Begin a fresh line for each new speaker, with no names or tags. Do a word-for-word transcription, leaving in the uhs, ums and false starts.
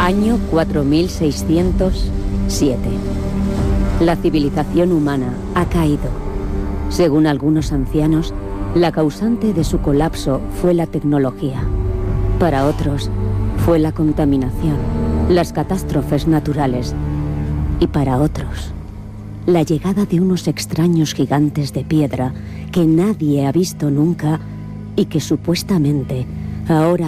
Año cuatro mil seiscientos siete. La civilización humana ha caído. Según algunos ancianos, la causante de su colapso fue la tecnología. Para otros, fue la contaminación, las catástrofes naturales. Y para otros, la llegada de unos extraños gigantes de piedra que nadie ha visto nunca y que supuestamente ahora